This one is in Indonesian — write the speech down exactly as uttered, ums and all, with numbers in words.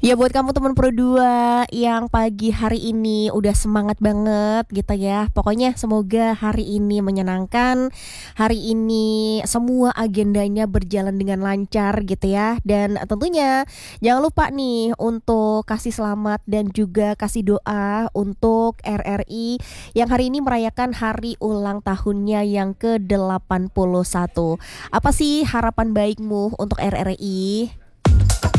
Ya buat kamu teman Pro dua yang pagi hari ini udah semangat banget gitu ya. Pokoknya semoga hari ini menyenangkan. Hari ini semua agendanya berjalan dengan lancar gitu ya. Dan tentunya jangan lupa nih untuk kasih selamat dan juga kasih doa untuk R R I yang hari ini merayakan hari ulang tahunnya yang ke delapan puluh satu. Apa sih harapan baikmu untuk R R I?